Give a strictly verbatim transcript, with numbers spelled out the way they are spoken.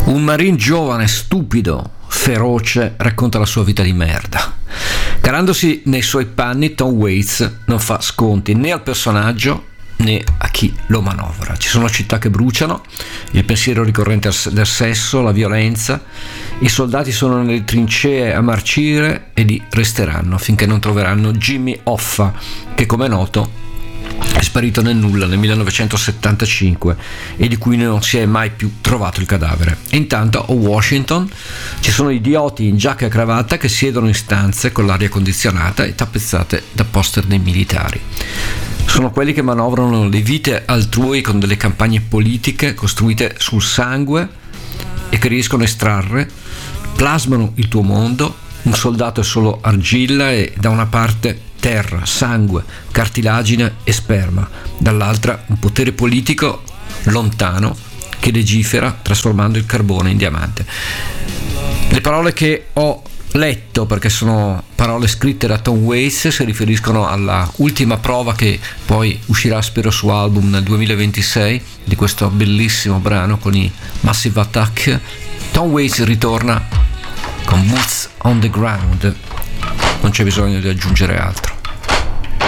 Un marine giovane, stupido, feroce, racconta la sua vita di merda. Calandosi nei suoi panni, Tom Waits non fa sconti né al personaggio né a chi lo manovra. Ci sono città che bruciano, il pensiero ricorrente del sesso, la violenza. I soldati sono nelle trincee a marcire e lì resteranno finché non troveranno Jimmy Hoffa, che come è noto è sparito nel nulla nel millenovecentosettantacinque e di cui non si è mai più trovato il cadavere. E intanto a Washington ci sono idioti in giacca e cravatta che siedono in stanze con l'aria condizionata e tappezzate da poster dei militari. Sono quelli che manovrano le vite altrui con delle campagne politiche costruite sul sangue e che riescono a estrarre, plasmano il tuo mondo. Un soldato è solo argilla e da una parte terra, sangue, cartilagine e sperma, dall'altra un potere politico lontano che legifera trasformando il carbone in diamante. Le parole che ho letto, perché sono parole scritte da Tom Waits, si riferiscono alla ultima prova che poi uscirà, spero, su album nel duemilaventisei di questo bellissimo brano con i Massive Attack. Tom Waits ritorna con Boots on the Ground, non c'è bisogno di aggiungere altro.